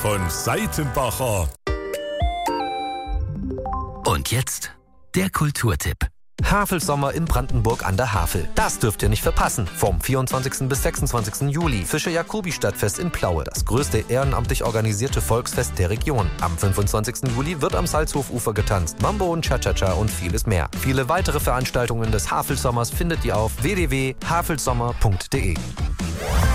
von Seitenbacher. Und jetzt der Kulturtipp. Havelsommer in Brandenburg an der Havel. Das dürft ihr nicht verpassen. Vom 24. bis 26. Juli. Fischer-Jacobi-Stadtfest in Plaue. Das größte ehrenamtlich organisierte Volksfest der Region. Am 25. Juli wird am Salzhofufer getanzt. Mambo und Cha-Cha-Cha und vieles mehr. Viele weitere Veranstaltungen des Havelsommers findet ihr auf www.havelsommer.de.